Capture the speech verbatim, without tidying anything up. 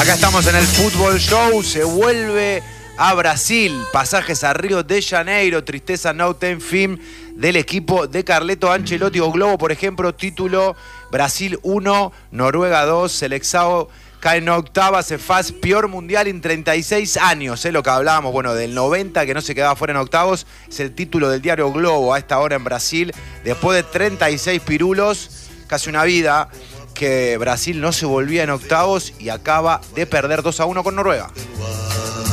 Acá estamos en el Fútbol Show, se vuelve a Brasil, pasajes a Río de Janeiro, tristeza no ten fin del equipo de Carleto Ancelotti. O Globo, por ejemplo, título Brasil uno, Noruega dos, Seleção cae en octava, se faz peor mundial en treinta y seis años, ¿eh? Lo que hablábamos, bueno, del noventa, que no se quedaba fuera en octavos, es el título del diario Globo a esta hora en Brasil, después de treinta y seis pirulos, casi una vida, que Brasil no se volvía en octavos y acaba de perder dos a uno con Noruega.